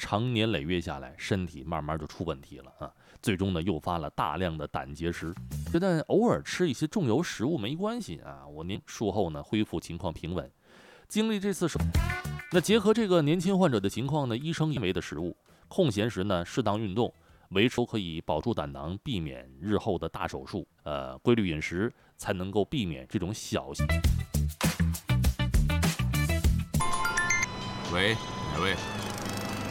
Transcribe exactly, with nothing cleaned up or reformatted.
长年累月下来，身体慢慢就出问题了啊，最终呢诱发了大量的胆结石。觉得偶尔吃一些重油食物没关系啊，我您术后呢恢复情况平稳。经历这次手，那结合这个年轻患者的情况呢，医生认为的食物，空闲时呢适当运动，维持可以保住胆囊，避免日后的大手术。呃，规律饮食才能够避免这种小。 喂，哪位？